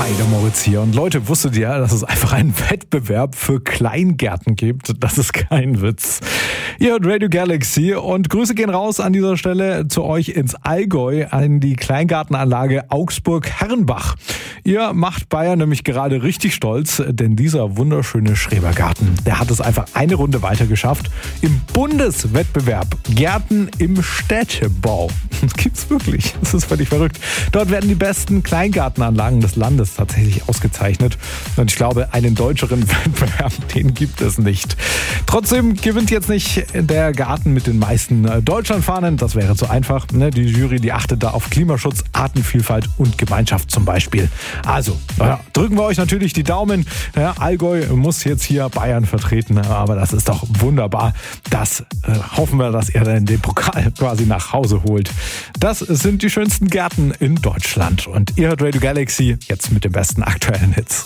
Hi, der Moritz hier. Und Leute, wusstet ihr, dass es einfach einen Wettbewerb für Kleingärten gibt? Das ist kein Witz. Ihr hört Radio Galaxy und Grüße gehen raus an dieser Stelle zu euch ins Allgäu, an die Kleingartenanlage Augsburg-Herrenbach. Ihr macht Bayern nämlich gerade richtig stolz, denn dieser wunderschöne Schrebergarten, der hat es einfach eine Runde weiter geschafft im Bundeswettbewerb Gärten im Städtebau. Das gibt's wirklich. Das ist völlig verrückt. Dort werden die besten Kleingartenanlagen des Landes tatsächlich ausgezeichnet. Und ich glaube, einen deutscheren Wettbewerb, den gibt es nicht. Trotzdem gewinnt jetzt nicht der Garten mit den meisten Deutschlandfahnen. Das wäre zu einfach. Die Jury, die achtet da auf Klimaschutz, Artenvielfalt und Gemeinschaft zum Beispiel. Also, drücken wir euch natürlich die Daumen. Allgäu muss jetzt hier Bayern vertreten, aber das ist doch wunderbar. Das hoffen wir, dass ihr dann den Pokal quasi nach Hause holt. Das sind die schönsten Gärten in Deutschland. Und ihr hört Radio Galaxy jetzt mit den besten aktuellen Hits.